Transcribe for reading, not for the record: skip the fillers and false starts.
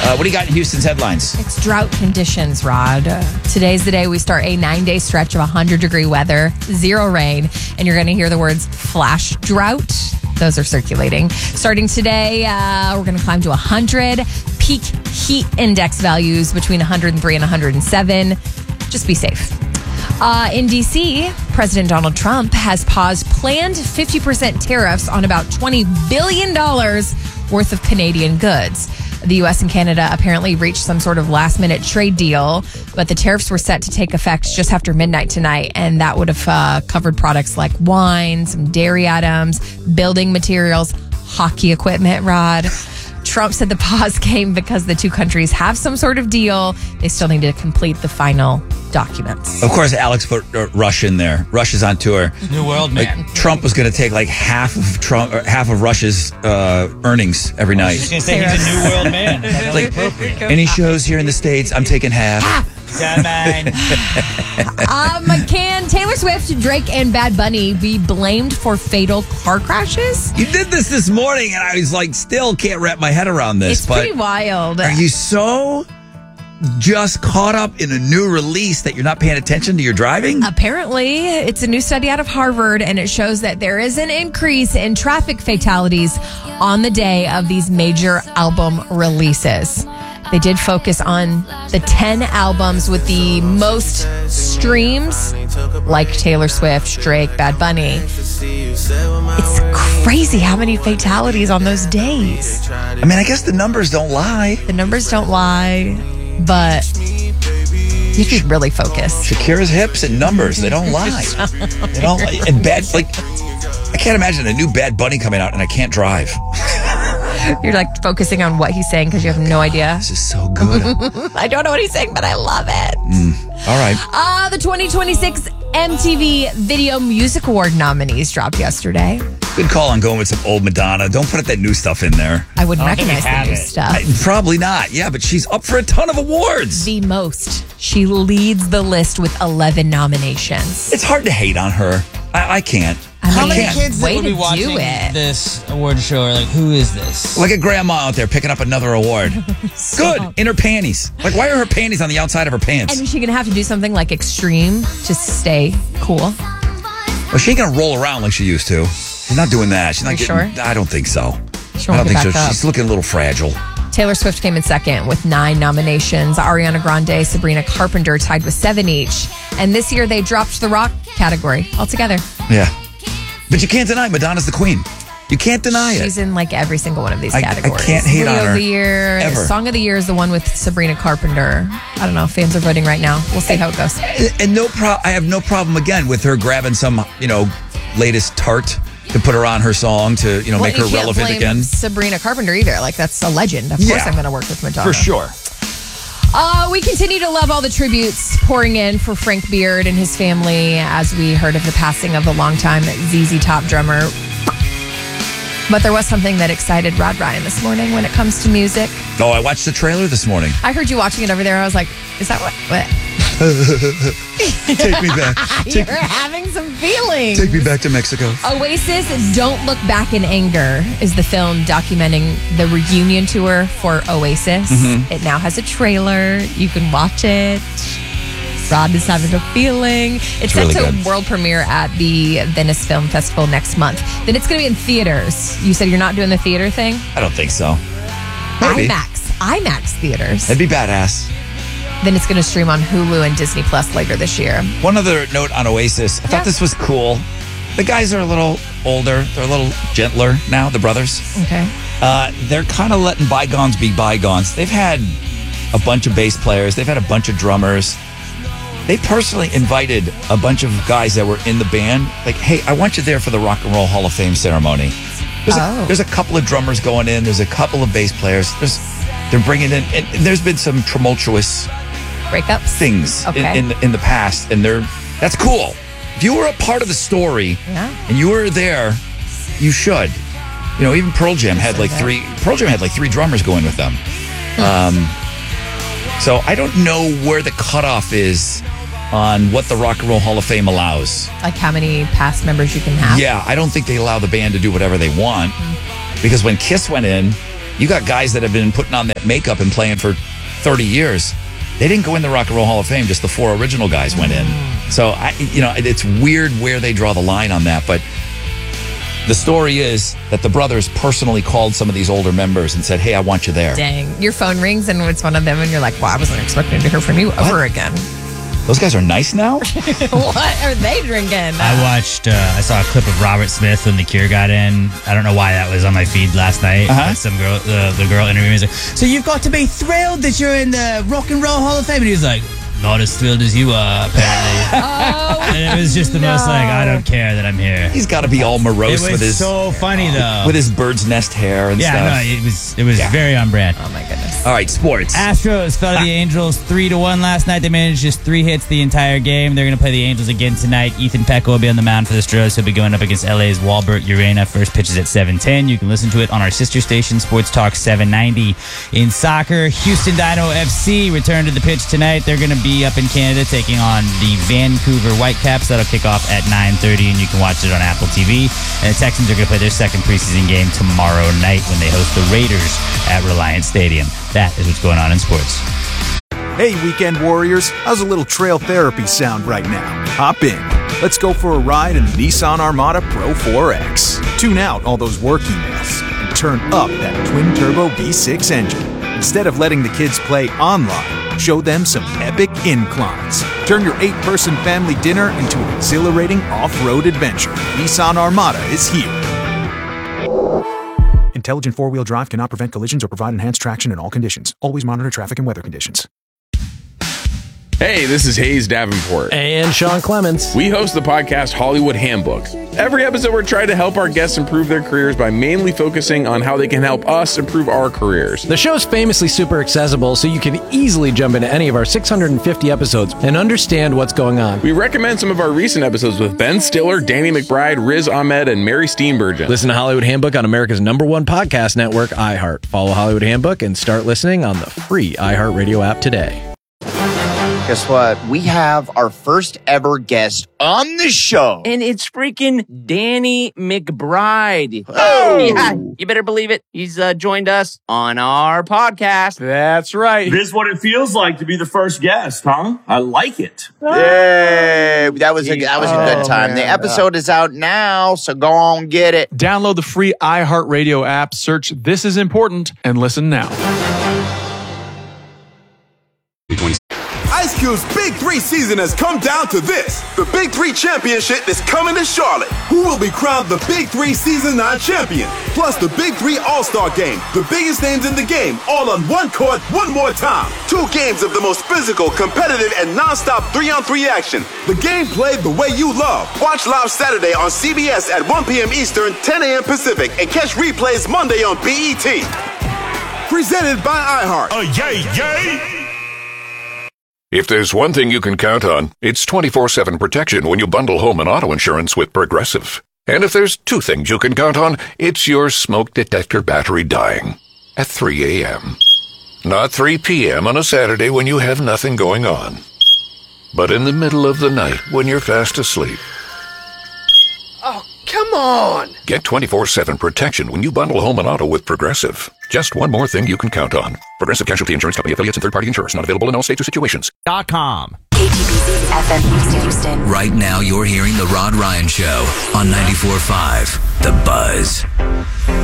What do you got in Houston's headlines? It's drought conditions, Rod. Today's the day we start a 9-day stretch of 100-degree weather, 0 rain, and you're going to hear the words flash drought. Those are circulating. Starting today, we're going to climb to 100. Peak heat index values between 103 and 107. Just be safe. In D.C., President Donald Trump has paused planned 50% tariffs on about $20 billion worth of Canadian goods. The U.S. and Canada apparently reached some sort of last-minute trade deal, but the tariffs were set to take effect just after midnight tonight, and that would have covered products like wine, some dairy items, building materials, hockey equipment, Rod. Trump said the pause came because the two countries have some sort of deal. They still need to complete the final documents. Of course, Alex put Rush in there. Rush is on tour. New World Man. Trump was going to take like half of Rush's earnings every night. I was just going to say he's a New World Man. That's Like, appropriate. any shows here in the States, I'm taking half. Yeah, man. Can Taylor Swift, Drake, and Bad Bunny be blamed for fatal car crashes? You did this morning, and I was like, still can't wrap my head around this. It's but pretty wild. Are you so just caught up in a new release that you're not paying attention to your driving? Apparently, it's a new study out of Harvard, and it shows that there is an increase in traffic fatalities on the day of these major album releases. They did focus on the 10 albums with the most streams, like Taylor Swift, Drake, Bad Bunny. It's crazy how many fatalities on those days. I mean, I guess the numbers don't lie. The numbers don't lie, but you have to really focus. Shakira's hips and numbers, they don't lie. They don't lie. And I can't imagine a new Bad Bunny coming out and I can't drive. You're like focusing on what he's saying because you have no idea. This is so good. I don't know what he's saying, but I love it. All right. The 2026 MTV Video Music Award nominees dropped yesterday. Good call on going with some old Madonna. Don't put that new stuff in there. I wouldn't I don't think recognize the we new have stuff. Probably not. Yeah, but she's up for a ton of awards. The most. She leads the list with 11 nominations. It's hard to hate on her. I can't. How I many can't. kids that Way would to be do watching it. this award show are like, who is this? Like a grandma out there picking up another award. Good. In her panties. Like, why are her panties on the outside of her pants? And is she going to have to do something like extreme to stay cool? Well, she ain't going to roll around like she used to. She's not doing that. She's not Are you getting. sure? I don't think so. She I won't don't get think so. back up. She's looking a little fragile. Taylor Swift came in second with 9 nominations. Ariana Grande, Sabrina Carpenter tied with 7 each. And this year they dropped the rock category altogether. Yeah. But you can't deny Madonna's the queen. You can't deny it. She's in like every single one of these I categories. can't hate Video on her. of the year, Ever. Song of the year is the one with Sabrina Carpenter. I don't know. Fans are voting right now. We'll see how it goes. And I have no problem again with her grabbing some, latest tart to put her on her song to, make her you can't relevant blame again. Sabrina Carpenter either. Like that's a legend. Of course, Yeah. I'm going to work with Madonna For sure. We continue to love all the tributes pouring in for Frank Beard and his family as we heard of the passing of the longtime ZZ Top drummer. But there was something that excited Rod Ryan this morning when it comes to music. Oh, I watched the trailer this morning. I heard you watching it over there. I was like, is that what? Take me back. You're having some feelings. Take me back to Mexico. Oasis Don't Look Back in Anger is the film documenting the reunion tour for Oasis. It now has a trailer. You can watch it. Rod is having a feeling. It's set really to good. world premiere at the Venice Film Festival next month. Then it's going to be in theaters. You said you're not doing the theater thing? I don't think so. Maybe. IMAX theaters. That'd be badass. Then it's going to stream on Hulu and Disney Plus later this year. One other note on Oasis. I thought this was cool. The guys are a little older. They're a little gentler now, the brothers. Okay. They're kind of letting bygones be bygones. They've had a bunch of bass players. They've had a bunch of drummers. They personally invited a bunch of guys that were in the band. Like, hey, I want you there for the Rock and Roll Hall of Fame ceremony. There's a couple of drummers going in. There's a couple of bass players. They're bringing in, and there's been some tumultuous Breakups? things Okay. in the past, and that's cool. If you were a part of the story and you were there, you should. Even Pearl Jam had like three. Pearl Jam had like 3 drummers going with them. So I don't know where the cutoff is on what the Rock and Roll Hall of Fame allows. Like how many past members you can have? Yeah, I don't think they allow the band to do whatever they want. Because when Kiss went in, You got guys that have been putting on that makeup and playing for 30 years. They didn't go in the Rock and Roll Hall of Fame. Just the 4 original guys went in. So, it's weird where they draw the line on that. But the story is that the brothers personally called some of these older members and said, hey, I want you there. Dang. Your phone rings and it's one of them and you're like, well, I wasn't expecting to hear from you ever again. Those guys are nice now? What are they drinking? I saw a clip of Robert Smith when The Cure got in. I don't know why that was on my feed last night. Uh-huh. But some girl, the girl interviewed me, was like, so you've got to be thrilled that you're in the Rock and Roll Hall of Fame? And he was like, not as thrilled as you are, apparently. And it was just the most like, I don't care that I'm here. He's got to be all morose It was with his so funny, though. with his bird's nest hair and stuff. No, it was very on brand. Oh, my goodness. All right, sports. Astros fell to the Angels 3-1 last night. They managed just 3 hits the entire game. They're going to play the Angels again tonight. Ethan Pecco will be on the mound for the Astros. He'll be going up against LA's Walbert Urena. First pitch is at 7:10. You can listen to it on our sister station, Sports Talk 790. In soccer, Houston Dynamo FC returned to the pitch tonight. They're going to be up in Canada taking on the Vancouver Whitecaps. That'll kick off at 9:30, and you can watch it on Apple TV. And the Texans are going to play their second preseason game tomorrow night when they host the Raiders at Reliance Stadium. That is what's going on in sports. Hey, weekend warriors, how's a little trail therapy sound right now? Hop in. Let's go for a ride in the Nissan Armada Pro 4X. Tune out all those work emails and turn up that twin-turbo V6 engine. Instead of letting the kids play online, show them some epic inclines. Turn your 8-person family dinner into an exhilarating off-road adventure. Nissan Armada is here. Intelligent four-wheel drive cannot prevent collisions or provide enhanced traction in all conditions. Always monitor traffic and weather conditions. Hey, this is Hayes Davenport. And Sean Clements. We host the podcast Hollywood Handbook. Every episode, we're trying to help our guests improve their careers by mainly focusing on how they can help us improve our careers. The show's famously super accessible, so you can easily jump into any of our 650 episodes and understand what's going on. We recommend some of our recent episodes with Ben Stiller, Danny McBride, Riz Ahmed, and Mary Steenburgen. Listen to Hollywood Handbook on America's #1 podcast network, iHeart. Follow Hollywood Handbook and start listening on the free iHeartRadio app today. Guess what? We have our first ever guest on the show. And it's freaking Danny McBride. Oh! Yeah, you better believe it. He's joined us on our podcast. That's right. This is what it feels like to be the first guest, huh? I like it. Yay! That was a good time. The episode is out now, so go on get it. Download the free iHeartRadio app, search This Is Important, and listen now. Ice Cube's Big 3 season has come down to this. The Big 3 Championship is coming to Charlotte. Who will be crowned the Big 3 Season 9 champion? Plus the Big 3 All-Star Game. The biggest names in the game, all on one court, one more time. 2 games of the most physical, competitive, and non-stop 3-on-3 action. The game played the way you love. Watch live Saturday on CBS at 1 p.m. Eastern, 10 a.m. Pacific, and catch replays Monday on BET. Presented by iHeart. Yay, yay! If there's one thing you can count on, it's 24/7 protection when you bundle home and auto insurance with Progressive. And if there's 2 things you can count on, it's your smoke detector battery dying at 3 a.m. Not 3 p.m. on a Saturday when you have nothing going on, but in the middle of the night when you're fast asleep. Oh, come on! Get 24/7 protection when you bundle home and auto with Progressive. Just one more thing you can count on. Progressive Casualty Insurance Company, affiliates, and third-party insurers. Not available in all states or situations. .com. KTBZ FM Houston. Right now, you're hearing The Rod Ryan Show on 94.5 The Buzz.